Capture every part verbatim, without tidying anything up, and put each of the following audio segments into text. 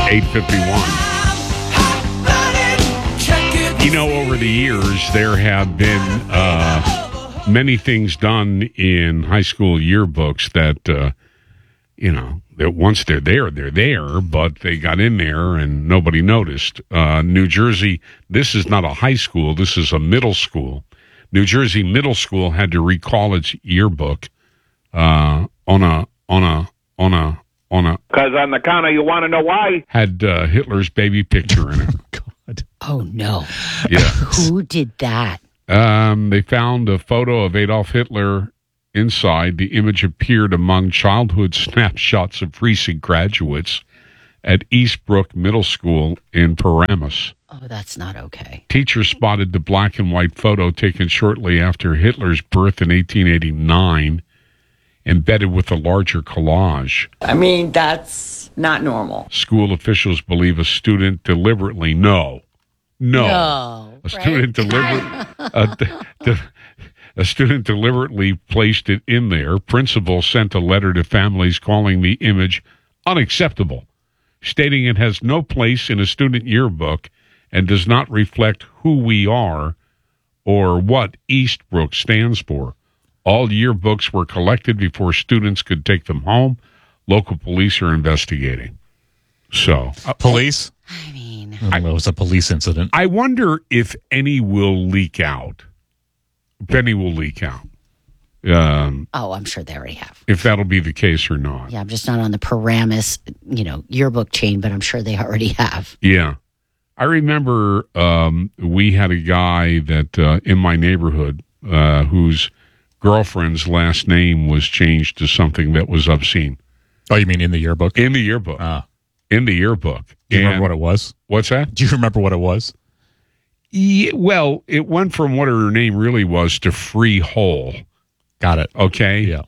eight fifty-one. You know, over the years, there have been uh, many things done in high school yearbooks that, uh, you know, that once they're there, they're there, but they got in there and nobody noticed. Uh, New Jersey, this is not a high school, this is a middle school. New Jersey Middle School had to recall its yearbook uh, on a, on a, on a, on a... Because on the counter, you want to know why? Had uh, Hitler's baby picture in it. God. Oh, no. Yeah. Who did that? Um, they found a photo of Adolf Hitler inside. The image appeared among childhood snapshots of recent graduates at Eastbrook Middle School in Paramus. Oh, that's not okay. Teachers spotted the black and white photo taken shortly after Hitler's birth in eighteen eighty-nine, embedded with a larger collage. I mean, that's not normal. School officials believe a student deliberately, no, no, No, a student deliberately, a, de- a student deliberately placed it in there. Principal sent a letter to families calling the image unacceptable, stating it has no place in a student yearbook and does not reflect who we are or what Eastbrook stands for. All yearbooks were collected before students could take them home. Local police are investigating. So, uh, Police? I mean, I know it was a police incident. I wonder if any will leak out. If any will leak out. Um, oh, I'm sure they already have. if that'll be the case or not. Yeah, I'm just not on the Paramus, you know, yearbook chain, but I'm sure they already have. Yeah. I remember um, we had a guy that uh, in my neighborhood uh, whose girlfriend's last name was changed to something that was obscene. Oh, you mean in the yearbook? In the yearbook. Ah. In the yearbook. Do you And- remember what it was? What's that? Do you remember what it was? Yeah, well, it went from what her name really was to Free Hole. Got it. Okay. Yeah.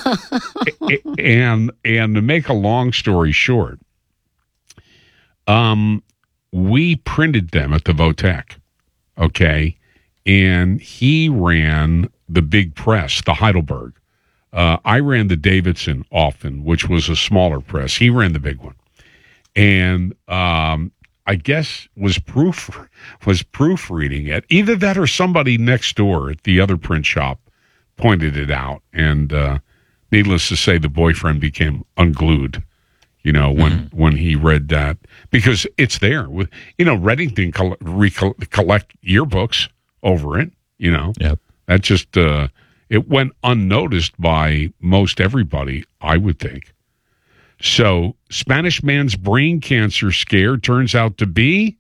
And, and and to make a long story short, um, we printed them at the Votech. Okay, and he ran the big press, the Heidelberg. Uh, I ran the Davidson often, which was a smaller press. He ran the big one, and um, I guess was proof was proofreading it. Either that or somebody next door at the other print shop pointed it out, and uh, needless to say, the boyfriend became unglued. You know, when mm-hmm. when he read that, because it's there with you know Reddington coll- recoll- collect yearbooks over it. You know, yep. that just uh, it went unnoticed by most everybody, I would think. So, Spanish man's brain cancer scare turns out to be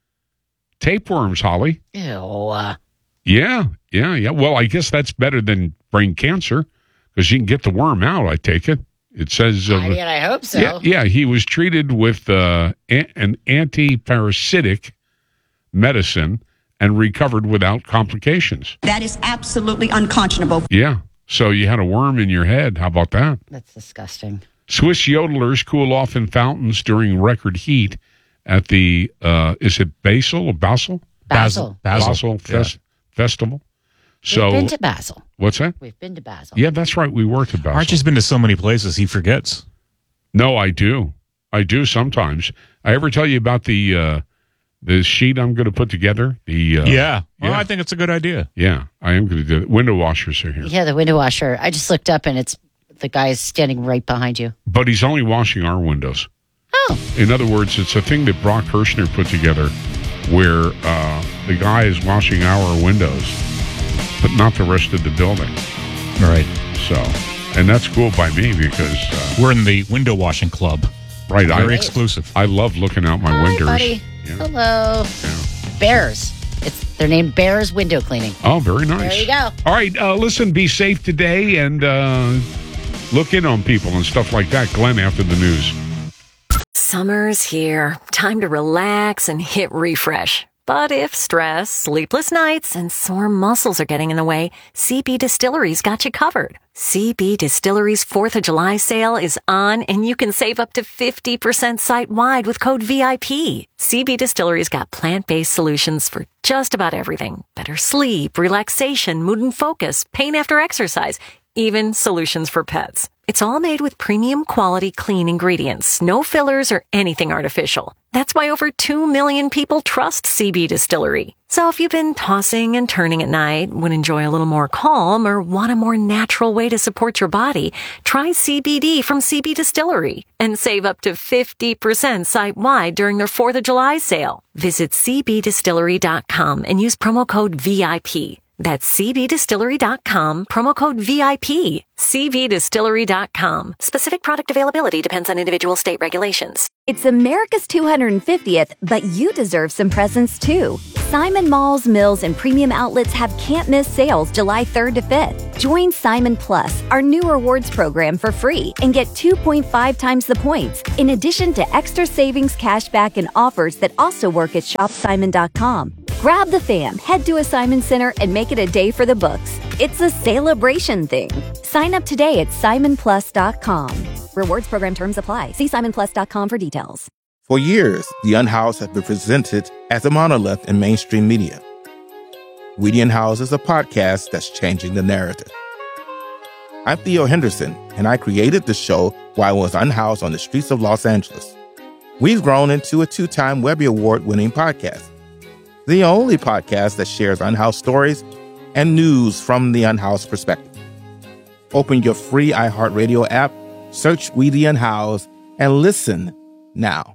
tapeworms. Holly, Ew. Uh, yeah, yeah, yeah. Well, I guess that's better than brain cancer because you can get the worm out. I take it. It says. Uh, I mean, I hope so. Yeah, yeah, he was treated with uh, a- an anti-parasitic medicine and recovered without complications. That is absolutely unconscionable. Yeah. So you had a worm in your head. How about that? That's disgusting. Swiss yodelers cool off in fountains during record heat at the, uh, is it Basel or Basel? Basel. Basel. Basel Fest- yeah. Festival. So, We've been to Basel. What's that? We've been to Basel. Yeah, that's right. We were to Basel. Archie's been to so many places, he forgets. No, I do. I do sometimes. I ever tell you about the uh, the sheet I'm going to put together? The uh, yeah. Well, yeah. I think it's a good idea. Yeah, I am going to do it. Window washers are here. Yeah, the window washer. I just looked up and it's the guy is standing right behind you. But he's only washing our windows. Oh. In other words, it's a thing that Brock Kirshner put together where uh, the guy is washing our windows, but not the rest of the building. Right. So, and that's cool by me because... Uh, We're in the window washing club. Right. Very I, exclusive. I love looking out my Hi, windows. buddy. Yeah. Hello. Yeah. Bears. It's They're named Bears Window Cleaning. Oh, very nice. There you go. All right, uh, listen, be safe today and uh, look in on people and stuff like that. Glenn, after the news. Summer's here. Time to relax and hit refresh. But if stress, sleepless nights, and sore muscles are getting in the way, C B Distillery's got you covered. C B Distillery's fourth of July sale is on, and you can save up to fifty percent site-wide with code V I P. C B Distillery's got plant-based solutions for just about everything. Better sleep, relaxation, mood and focus, pain after exercise, even solutions for pets. It's all made with premium quality clean ingredients, no fillers or anything artificial. That's why over two million people trust C B Distillery. So if you've been tossing and turning at night, would enjoy a little more calm, or want a more natural way to support your body, try C B D from C B Distillery and save up to fifty percent site-wide during their fourth of July sale. Visit c b distillery dot com and use promo code V I P. That's c b distillery dot com, promo code V I P. c b distillery dot com. Specific product availability depends on individual state regulations. It's America's two hundred fiftieth, but you deserve some presents too. Simon Malls, Mills, and premium outlets have can't-miss sales July third to fifth. Join Simon Plus, our new rewards program, for free and get two point five times the points, in addition to extra savings, cashback, and offers that also work at shop simon dot com. Grab the fam, head to a Simon Center, and make it a day for the books. It's a celebration thing. Sign up today at simon plus dot com. Rewards program terms apply. See simon plus dot com for details. For years, The Unhoused has been presented as a monolith in mainstream media. We the Unhoused is a podcast that's changing the narrative. I'm Theo Henderson, and I created the show while I was unhoused on the streets of Los Angeles. We've grown into a two-time Webby Award-winning podcast. The only podcast that shares unhoused stories and news from the unhoused perspective. Open your free iHeartRadio app, search We the Unhoused, and listen now.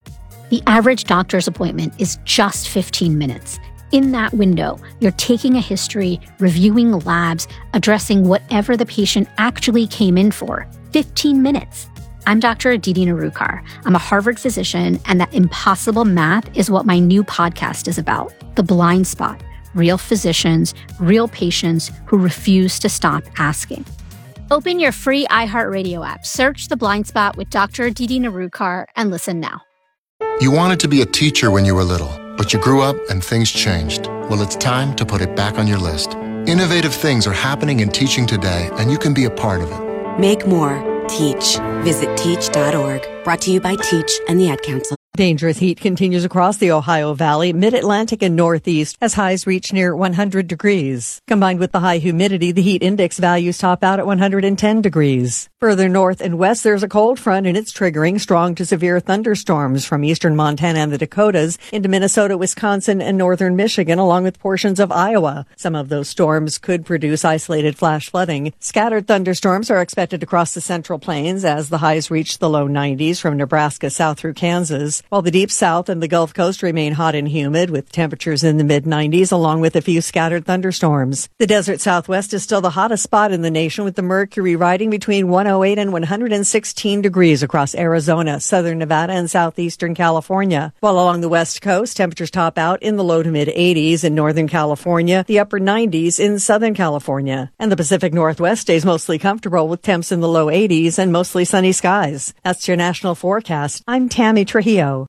The average doctor's appointment is just fifteen minutes. In that window, you're taking a history, reviewing labs, addressing whatever the patient actually came in for. fifteen minutes. I'm Doctor Aditi Narukar. I'm a Harvard physician, and that impossible math is what my new podcast is about. The Blind Spot. Real physicians, real patients who refuse to stop asking. Open your free iHeartRadio app, search The Blind Spot with Doctor Aditi Narukar, and listen now. You wanted to be a teacher when you were little, but you grew up and things changed. Well, it's time to put it back on your list. Innovative things are happening in teaching today, and you can be a part of it. Make more. Teach. Visit teach dot org. Brought to you by Teach and the Ad Council. Dangerous heat continues across the Ohio Valley, Mid-Atlantic, and Northeast as highs reach near one hundred degrees. Combined with the high humidity, the heat index values top out at one hundred ten degrees. Further north and west, there's a cold front, and it's triggering strong to severe thunderstorms from eastern Montana and the Dakotas into Minnesota, Wisconsin, and northern Michigan, along with portions of Iowa. Some of those storms could produce isolated flash flooding. Scattered thunderstorms are expected across the Central Plains as the highs reach the low nineties from Nebraska south through Kansas, while the deep south and the Gulf Coast remain hot and humid with temperatures in the mid nineties, along with a few scattered thunderstorms. The desert Southwest is still the hottest spot in the nation, with the mercury riding between one oh eight and one hundred sixteen degrees across Arizona, southern Nevada, and southeastern California. While along the West Coast, temperatures top out in the low to mid eighties in northern California, the upper nineties in southern California. And the Pacific Northwest stays mostly comfortable with temps in the low eighties and mostly sunny skies. That's your national forecast. I'm Tammy Trujillo.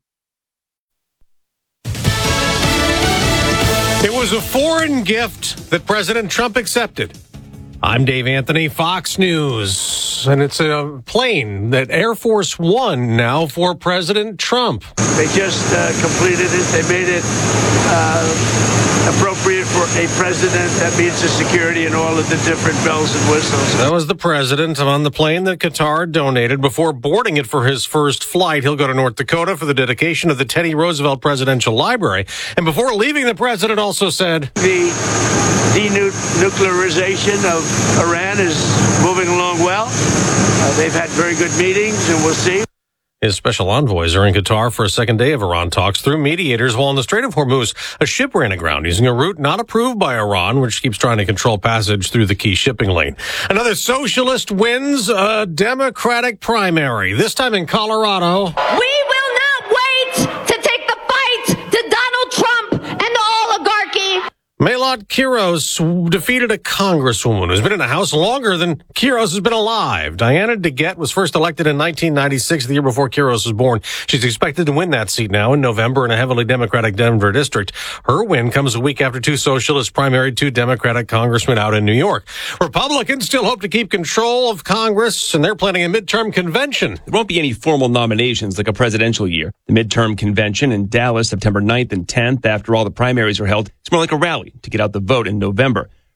It was a foreign gift that President Trump accepted. I'm Dave Anthony, Fox News, and it's a plane that Air Force One now for President Trump. They just uh, completed it. They made it uh, appropriate for a president. That means the security and all of the different bells and whistles. That was the president on the plane that Qatar donated. Before boarding it for his first flight, he'll go to North Dakota for the dedication of the Teddy Roosevelt Presidential Library. And before leaving, the president also said, The denuclearization of Iran is moving along well. Uh, they've had very good meetings, and we'll see. His special envoys are in Qatar for a second day of Iran talks through mediators, while in the Strait of Hormuz, a ship ran aground using a route not approved by Iran, which keeps trying to control passage through the key shipping lane. Another socialist wins a Democratic primary, this time in Colorado. We will not wait to take the fight to Donald Trump and the oligarchy. Maylot Quiros defeated a congresswoman who's been in the House longer than Quiros has been alive. Diana DeGette was first elected in nineteen ninety-six, the year before Quiros was born. She's expected to win that seat now in November in a heavily Democratic Denver district. Her win comes a week after two socialists primaried two Democratic congressmen out in New York. Republicans still hope to keep control of Congress, and they're planning a midterm convention. There won't be any formal nominations like a presidential year. The midterm convention in Dallas, September ninth and tenth, after all the primaries are held, it's more like a rally to get out the vote in November.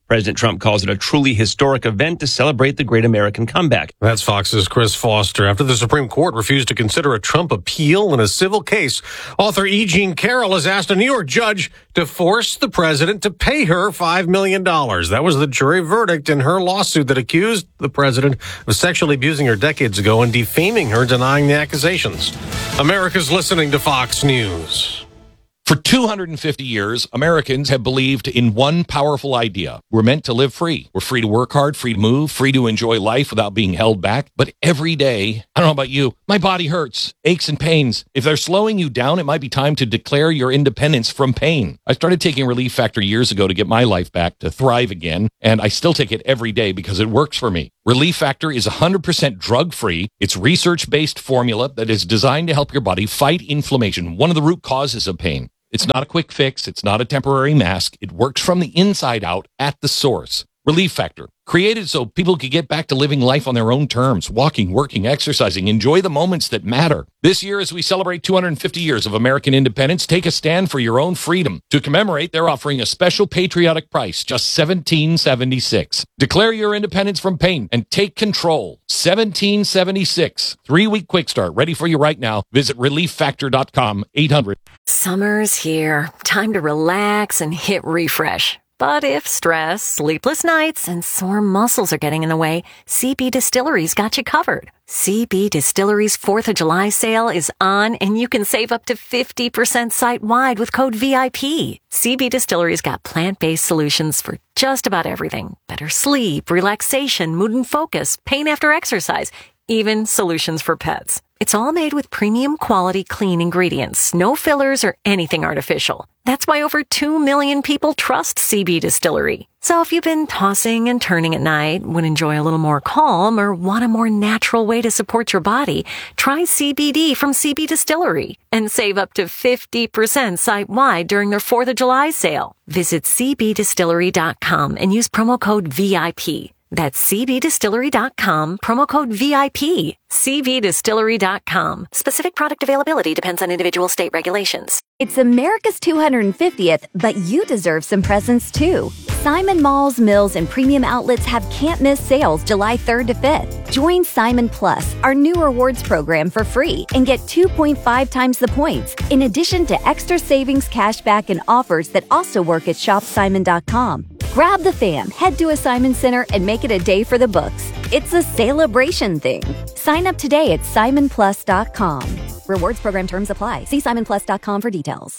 President Trump calls it a truly historic event to celebrate the great American comeback. That's Fox's Chris Foster. After the Supreme Court refused to consider a Trump appeal in a civil case, author E. Jean Carroll has asked a New York judge to force the president to pay her five million dollars. That was the jury verdict in her lawsuit that accused the president of sexually abusing her decades ago and defaming her, denying the accusations. America's listening to Fox News. For two hundred fifty years, Americans have believed in one powerful idea. We're meant to live free. We're free to work hard, free to move, free to enjoy life without being held back. But every day, I don't know about you, my body hurts, aches and pains. If they're slowing you down, it might be time to declare your independence from pain. I started taking Relief Factor years ago to get my life back, to thrive again, and I still take it every day because it works for me. Relief Factor is one hundred percent drug-free. It's research-based formula that is designed to help your body fight inflammation, one of the root causes of pain. It's not a quick fix. It's not a temporary mask. It works from the inside out at the source. Relief Factor, created so people could get back to living life on their own terms, walking, working, exercising, enjoy the moments that matter. This year, as we celebrate two hundred fifty years of American independence, take a stand for your own freedom. To commemorate, they're offering a special patriotic price, just seventeen seventy-six. Declare your independence from pain and take control. seventeen seventy-six. Three-week quick start, ready for you right now. Visit relief factor dot com, eight hundred. Summer's here. Time to relax and hit refresh. But if stress, sleepless nights, and sore muscles are getting in the way, C B Distillery's got you covered. C B Distillery's fourth of July sale is on, and you can save up to fifty percent site-wide with code V I P. C B Distillery's got plant-based solutions for just about everything. Better sleep, relaxation, mood and focus, pain after exercise, even solutions for pets. It's all made with premium quality clean ingredients, no fillers or anything artificial. That's why over two million people trust C B Distillery. So if you've been tossing and turning at night, would enjoy a little more calm, or want a more natural way to support your body, try C B D from C B Distillery and save up to fifty percent site-wide during their fourth of July sale. Visit c b distillery dot com and use promo code V I P. That's c b distillery dot com, promo code V I P. c b distillery dot com. Specific product availability depends on individual state regulations. It's America's two hundred fiftieth, but you deserve some presents too. Simon Malls, Mills, and Premium Outlets have can't-miss sales July third to fifth. Join Simon Plus, our new rewards program, for free and get two point five times the points, in addition to extra savings, cashback, and offers that also work at shop simon dot com. Grab the fam, head to a Simon Center, and make it a day for the books. It's a celebration thing. Sign up today at simon plus dot com. Rewards program terms apply. See simon plus dot com for details.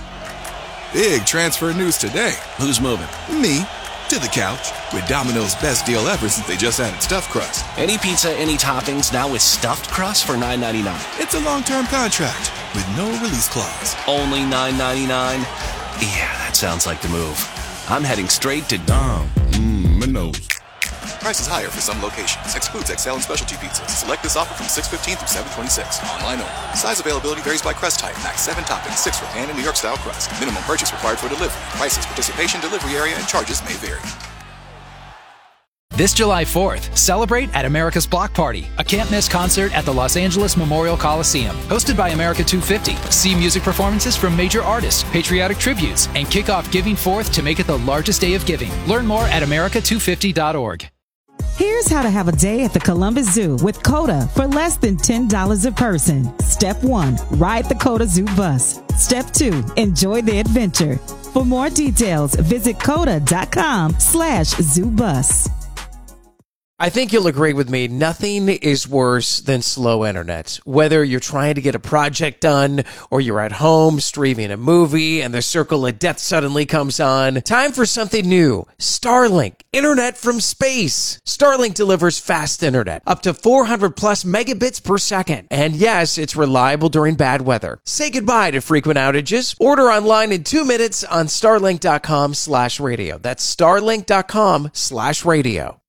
Big transfer news today. Who's moving? Me. To the couch. With Domino's best deal ever since they just added stuffed crust. Any pizza, any toppings, now with stuffed crust for nine ninety-nine. It's a long-term contract with no release clause. Only nine ninety-nine? Yeah, that sounds like the move. I'm heading straight to Dom. Mmm, Minos. Prices higher for some locations. Excludes X L and specialty pizzas. Select this offer from six fifteen through seven twenty-six. Online only. Size availability varies by crust type. Max seven toppings, six for pan and New York style crust. Minimum purchase required for delivery. Prices, participation, delivery area, and charges may vary. This July fourth, celebrate at America's Block Party, a can't-miss concert at the Los Angeles Memorial Coliseum. Hosted by America two fifty. See music performances from major artists, patriotic tributes, and kick off Giving Fourth to make it the largest day of giving. Learn more at america two fifty dot org. Here's how to have a day at the Columbus Zoo with COTA for less than ten dollars a person. Step one, ride the COTA Zoo bus. Step two, enjoy the adventure. For more details, visit coda dot com slash zoo bus. I think you'll agree with me, nothing is worse than slow internet. Whether you're trying to get a project done or you're at home streaming a movie and the circle of death suddenly comes on, time for something new. Starlink, internet from space. Starlink delivers fast internet, up to four hundred plus megabits per second. And yes, it's reliable during bad weather. Say goodbye to frequent outages. Order online in two minutes on starlink dot com slash radio. That's starlink dot com slash radio.